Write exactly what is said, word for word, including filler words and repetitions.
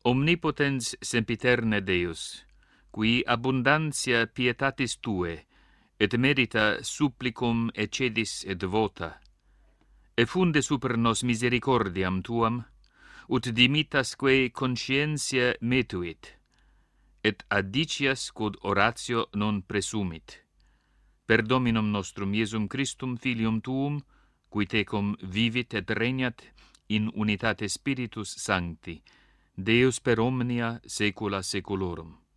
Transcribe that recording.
Omnipotens sempiterne Deus, qui abundantia pietatis Tue, et merita supplicum excedis et vota, effunde super nos misericordiam Tuam, ut dimitasque conscientia metuit, et adicias quod oratio non presumit. Per Dominum nostrum Iesum Christum Filium Tuum, qui tecum vivit et regnat in unitate Spiritus Sancti, Deus per omnia saecula saeculorum.